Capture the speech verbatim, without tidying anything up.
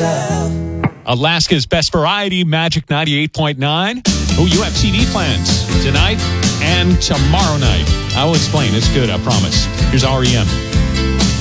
yourself. Alaska's Best Variety, Magic ninety-eight point nine. Oh, you have T V plans tonight and tomorrow night. I will explain. It's good, I promise. Here's R E M.